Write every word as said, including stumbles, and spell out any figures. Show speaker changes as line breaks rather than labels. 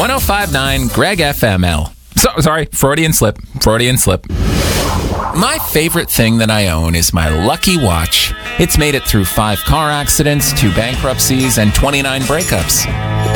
one oh five point nine Greg F M L. So, sorry, Freudian slip. Freudian slip. My favorite thing that I own is my Lucky Watch. It's made it through five car accidents, two bankruptcies, and twenty-nine breakups.